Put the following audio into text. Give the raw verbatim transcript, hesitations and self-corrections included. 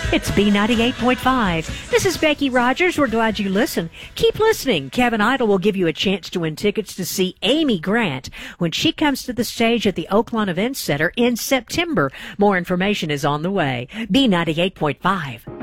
It's B ninety-eight point five. This is Becky Rogers. We're glad you listen. Keep listening. Kevin Idle will give you a chance to win tickets to see Amy Grant when she comes to the stage at the Oaklawn Events Center in September. More information is on the way. B ninety-eight point five.